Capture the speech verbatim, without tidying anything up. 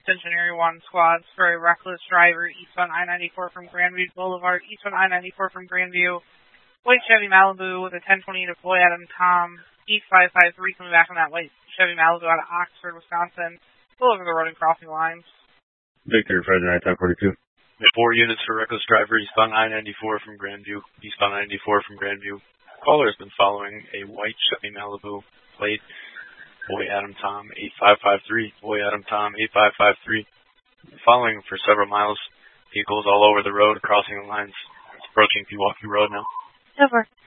Centenary one squads for a reckless driver eastbound I ninety-four from Grandview Boulevard, eastbound I ninety-four from Grandview. White Chevy Malibu with a ten twenty to Boy Adam Tom, eight five five three coming back on that white Chevy Malibu out of Oxford, Wisconsin. Go over the road and crossing lines. Victor, Friday night, ten forty-two. Four units for reckless driver eastbound I ninety-four from Grandview, eastbound I ninety-four from Grandview. Caller has been following a white Chevy Malibu plate. Boy Adam Tom, eight five five three. Boy Adam Tom, eight five five three. Following for several miles. Vehicles all over the road, crossing the lines. It's approaching Pewaukee Road now. Over.